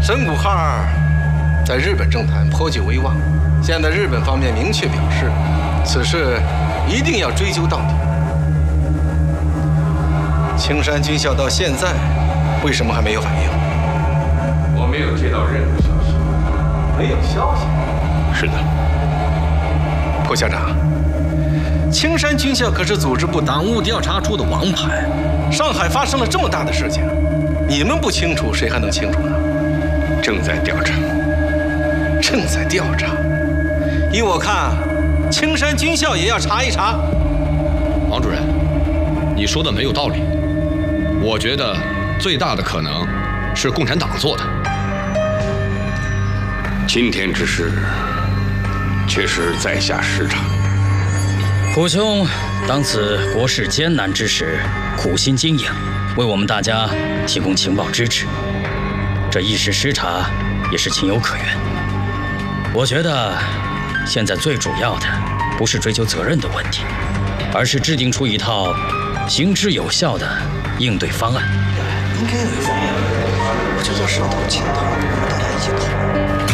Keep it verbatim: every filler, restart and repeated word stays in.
神谷浩二在日本政坛颇具威望，现在日本方面明确表示，此事一定要追究到底。青山军校到现在为什么还没有反应？ 我没有接到任何消息。 没有消息？ 是的。 蒲校长，青山军校可是组织部党务调查处的王牌，上海发生了这么大的事情，你们不清楚，谁还能清楚呢？ 正在调查。 正在调查。依我看，青山军校也要查一查。 王主任，你说的没有道理。我觉得最大的可能是共产党做的。 今天之事确实在下失察。 虎兄当此国事艰难之时，苦心经营，为我们大家提供情报支持，这一时失察也是情有可原。我觉得现在最主要的不是追究责任的问题，而是制定出一套行之有效的应对方案。 应该有一方案，我觉得上头请他，我们大家一起讨论。